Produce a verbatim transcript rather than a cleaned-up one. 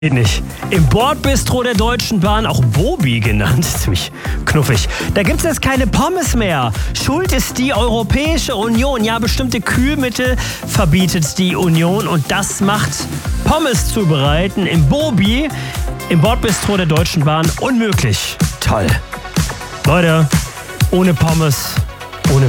Geht nicht. Im Bordbistro der Deutschen Bahn, auch Bobi genannt, ziemlich knuffig, da gibt es jetzt keine Pommes mehr. Schuld ist die Europäische Union. Ja, bestimmte Kühlmittel verbietet die Union und das macht Pommes zubereiten im Bobi, im Bordbistro der Deutschen Bahn, unmöglich. Toll. Leute, ohne Pommes